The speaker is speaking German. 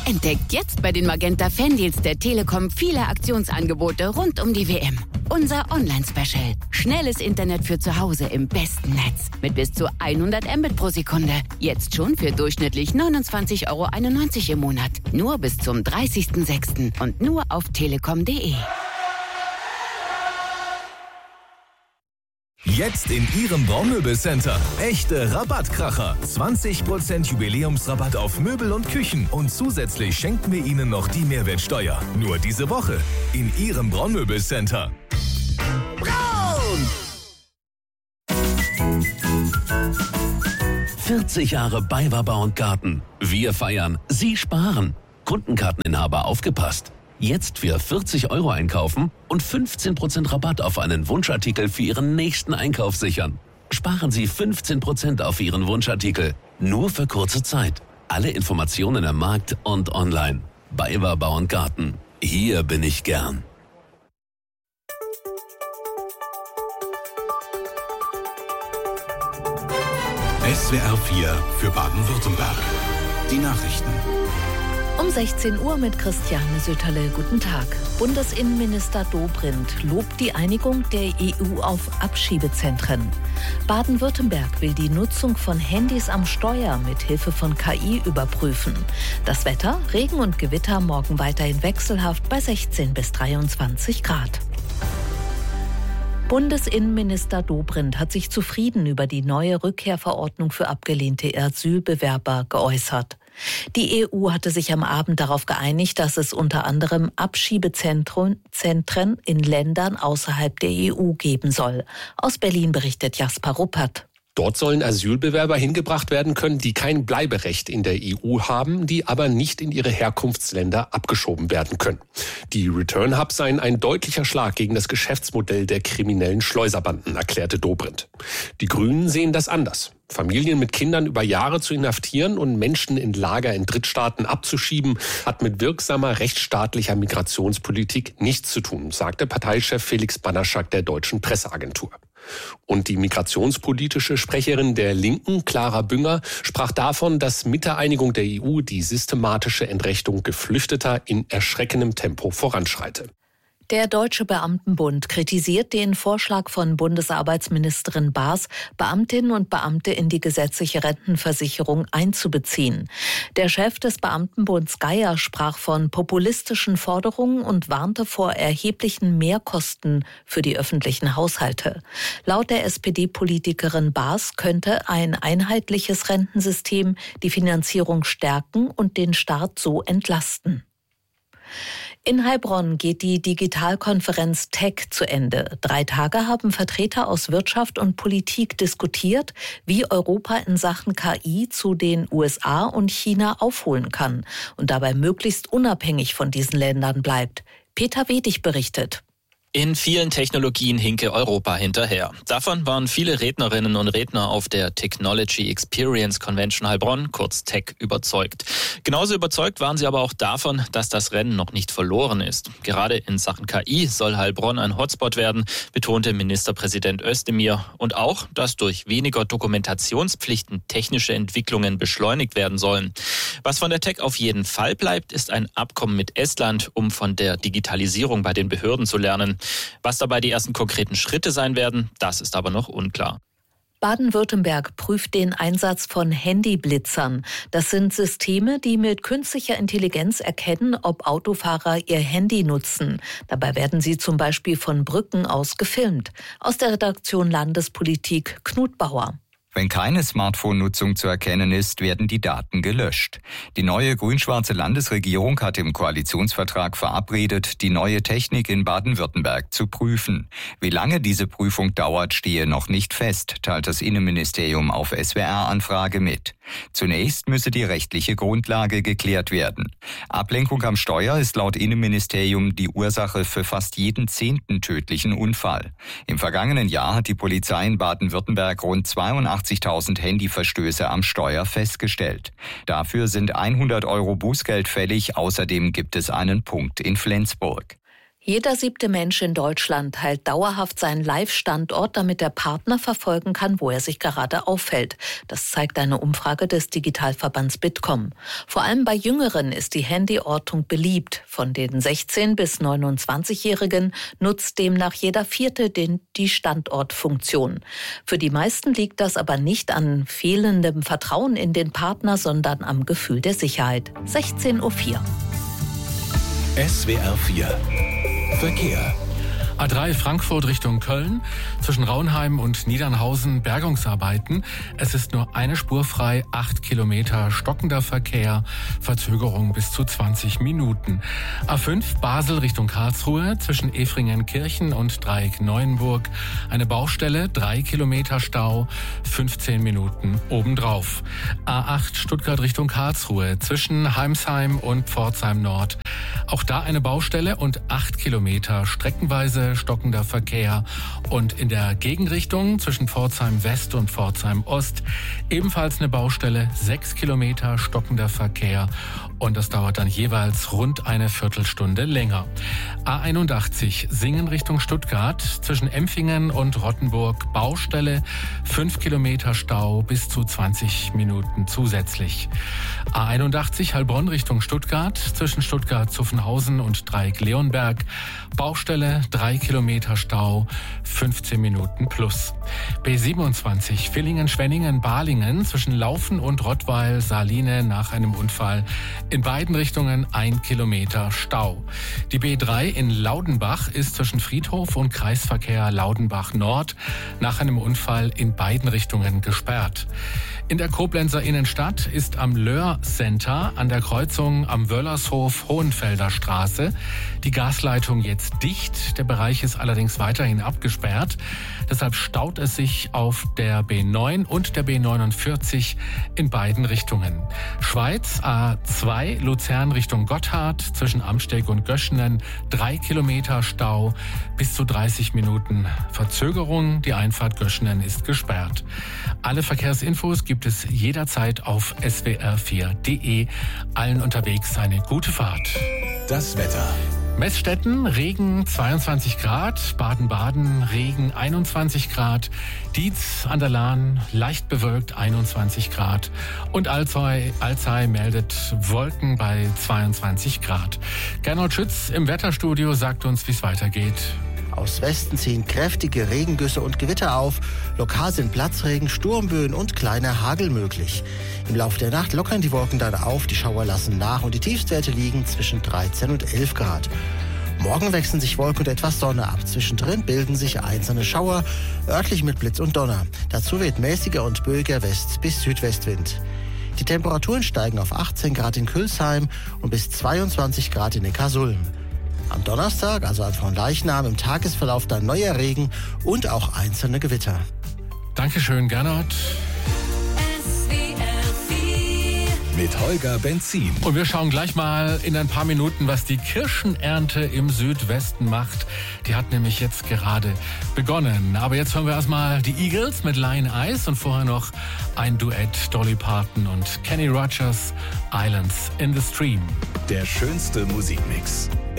Entdeckt jetzt bei den Magenta Fandeals der Telekom viele Aktionsangebote rund um die WM. Unser Online-Special. Schnelles Internet für zu Hause im besten Netz. Mit bis zu 100 Mbit pro Sekunde. Jetzt schon für durchschnittlich 29,91 € im Monat. Nur bis zum 30.06. und nur auf telekom.de. Jetzt in Ihrem Braunmöbelcenter. Echte Rabattkracher. 20% Jubiläumsrabatt auf Möbel und Küchen. Und zusätzlich schenken wir Ihnen noch die Mehrwertsteuer. Nur diese Woche in Ihrem Braunmöbelcenter. Braun! 40 Jahre BayWa Bau & Garten. Wir feiern, Sie sparen. Kundenkarteninhaber aufgepasst. Jetzt für 40 € einkaufen und 15% Rabatt auf einen Wunschartikel für Ihren nächsten Einkauf sichern. Sparen Sie 15% auf Ihren Wunschartikel. Nur für kurze Zeit. Alle Informationen im Markt und online. BayWa Bau & Garten. Hier bin ich gern. SWR 4 für Baden-Württemberg. Die Nachrichten. Um 16 Uhr mit Christiane Söterle. Guten Tag. Bundesinnenminister Dobrindt lobt die Einigung der EU auf Abschiebezentren. Baden-Württemberg will die Nutzung von Handys am Steuer mit Hilfe von KI überprüfen. Das Wetter, Regen und Gewitter morgen weiterhin wechselhaft bei 16 bis 23 Grad. Bundesinnenminister Dobrindt hat sich zufrieden über die neue Rückkehrverordnung für abgelehnte Asylbewerber geäußert. Die EU hatte sich am Abend darauf geeinigt, dass es unter anderem Abschiebezentren in Ländern außerhalb der EU geben soll. Aus Berlin berichtet Jasper Ruppert. Dort sollen Asylbewerber hingebracht werden können, die kein Bleiberecht in der EU haben, die aber nicht in ihre Herkunftsländer abgeschoben werden können. Die Return Hubs seien ein deutlicher Schlag gegen das Geschäftsmodell der kriminellen Schleuserbanden, erklärte Dobrindt. Die Grünen sehen das anders. Familien mit Kindern über Jahre zu inhaftieren und Menschen in Lager in Drittstaaten abzuschieben, hat mit wirksamer rechtsstaatlicher Migrationspolitik nichts zu tun, sagte Parteichef Felix Banaschak der Deutschen Presseagentur. Und die migrationspolitische Sprecherin der Linken, Clara Bünger, sprach davon, dass mit der Einigung der EU die systematische Entrechtung Geflüchteter in erschreckendem Tempo voranschreite. Der Deutsche Beamtenbund kritisiert den Vorschlag von Bundesarbeitsministerin Baas, Beamtinnen und Beamte in die gesetzliche Rentenversicherung einzubeziehen. Der Chef des Beamtenbunds Geier sprach von populistischen Forderungen und warnte vor erheblichen Mehrkosten für die öffentlichen Haushalte. Laut der SPD-Politikerin Baas könnte ein einheitliches Rentensystem die Finanzierung stärken und den Staat so entlasten. In Heilbronn geht die Digitalkonferenz Tech zu Ende. 3 Tage haben Vertreter aus Wirtschaft und Politik diskutiert, wie Europa in Sachen KI zu den USA und China aufholen kann und dabei möglichst unabhängig von diesen Ländern bleibt. Peter Wedig berichtet. In vielen Technologien hinke Europa hinterher. Davon waren viele Rednerinnen und Redner auf der Technology Experience Convention Heilbronn, kurz TEC, überzeugt. Genauso überzeugt waren sie aber auch davon, dass das Rennen noch nicht verloren ist. Gerade in Sachen KI soll Heilbronn ein Hotspot werden, betonte Ministerpräsident Özdemir. Und auch, dass durch weniger Dokumentationspflichten technische Entwicklungen beschleunigt werden sollen. Was von der TEC auf jeden Fall bleibt, ist ein Abkommen mit Estland, um von der Digitalisierung bei den Behörden zu lernen. Was dabei die ersten konkreten Schritte sein werden, das ist aber noch unklar. Baden-Württemberg prüft den Einsatz von Handyblitzern. Das sind Systeme, die mit künstlicher Intelligenz erkennen, ob Autofahrer ihr Handy nutzen. Dabei werden sie zum Beispiel von Brücken aus gefilmt. Aus der Redaktion Landespolitik Knut Bauer. Wenn keine Smartphone-Nutzung zu erkennen ist, werden die Daten gelöscht. Die neue grün-schwarze Landesregierung hat im Koalitionsvertrag verabredet, die neue Technik in Baden-Württemberg zu prüfen. Wie lange diese Prüfung dauert, stehe noch nicht fest, teilt das Innenministerium auf SWR-Anfrage mit. Zunächst müsse die rechtliche Grundlage geklärt werden. Ablenkung am Steuer ist laut Innenministerium die Ursache für fast jeden 10. tödlichen Unfall. Im vergangenen Jahr hat die Polizei in Baden-Württemberg rund 82.000 Handyverstöße am Steuer festgestellt. Dafür sind 100 € Bußgeld fällig. Außerdem gibt es einen Punkt in Flensburg. Jeder 7. Mensch in Deutschland teilt dauerhaft seinen Live-Standort, damit der Partner verfolgen kann, wo er sich gerade aufhält. Das zeigt eine Umfrage des Digitalverbands Bitkom. Vor allem bei Jüngeren ist die Handyortung beliebt. Von den 16- bis 29-Jährigen nutzt demnach jeder 4. die Standortfunktion. Für die meisten liegt das aber nicht an fehlendem Vertrauen in den Partner, sondern am Gefühl der Sicherheit. 16:04 Uhr. SWR 4 Verkehr. A3 Frankfurt Richtung Köln, zwischen Raunheim und Niedernhausen Bergungsarbeiten. Es ist nur eine Spur frei, 8 Kilometer stockender Verkehr, Verzögerung bis zu 20 Minuten. A5 Basel Richtung Karlsruhe, zwischen Efringen-Kirchen und Dreieck-Neuenburg. Eine Baustelle, 3 Kilometer Stau, 15 Minuten obendrauf. A8 Stuttgart Richtung Karlsruhe, zwischen Heimsheim und Pforzheim Nord. Auch da eine Baustelle und 8 Kilometer streckenweise stockender Verkehr. Und in der Gegenrichtung zwischen Pforzheim West und Pforzheim Ost ebenfalls eine Baustelle, 6 Kilometer stockender Verkehr. Und das dauert dann jeweils rund eine Viertelstunde länger. A81 Singen Richtung Stuttgart, zwischen Empfingen und Rottenburg Baustelle, 5 Kilometer Stau bis zu 20 Minuten zusätzlich. A81 Heilbronn Richtung Stuttgart, zwischen Stuttgart-Zuffenhausen und Dreieck-Leonberg Baustelle, 3 Kilometer Stau, 15 Minuten plus. B27 Villingen-Schwenningen-Balingen, zwischen Laufen und Rottweil-Saline nach einem Unfall. In beiden Richtungen 1 Kilometer Stau. Die B3 in Laudenbach ist zwischen Friedhof und Kreisverkehr Laudenbach Nord nach einem Unfall in beiden Richtungen gesperrt. In der Koblenzer Innenstadt ist am Löhr Center an der Kreuzung am Wöllershof Hohenfelder Straße die Gasleitung jetzt dicht. Der Bereich ist allerdings weiterhin abgesperrt. Deshalb staut es sich auf der B9 und der B49 in beiden Richtungen. Schweiz A2 Luzern Richtung Gotthard, zwischen Amsteg und Göschenen 3 Kilometer Stau, bis zu 30 Minuten Verzögerung. Die Einfahrt Göschenen ist gesperrt. Alle Verkehrsinfos gibt es jederzeit auf swr4.de. Allen unterwegs eine gute Fahrt. Das Wetter. Meßstetten, Regen 22 Grad, Baden-Baden, Regen 21 Grad, Dietz an der Lahn, leicht bewölkt 21 Grad und Alzey meldet Wolken bei 22 Grad. Gernot Schütz im Wetterstudio sagt uns, wie es weitergeht. Aus Westen ziehen kräftige Regengüsse und Gewitter auf. Lokal sind Platzregen, Sturmböen und kleiner Hagel möglich. Im Laufe der Nacht lockern die Wolken dann auf, die Schauer lassen nach und die Tiefstwerte liegen zwischen 13 und 11 Grad. Morgen wechseln sich Wolken und etwas Sonne ab. Zwischendrin bilden sich einzelne Schauer, örtlich mit Blitz und Donner. Dazu weht mäßiger und böiger West- bis Südwestwind. Die Temperaturen steigen auf 18 Grad in Külsheim und bis 22 Grad in Neckarsulm. Am Donnerstag, also an Fronleichnam, im Tagesverlauf dann neuer Regen und auch einzelne Gewitter. Dankeschön, Gernot. Mit Holger Benzin. Und wir schauen gleich mal in ein paar Minuten, was die Kirschenernte im Südwesten macht. Die hat nämlich jetzt gerade begonnen. Aber jetzt hören wir erstmal die Eagles mit Lion Eyes und vorher noch ein Duett Dolly Parton und Kenny Rogers, Islands in the Stream. Der schönste Musikmix.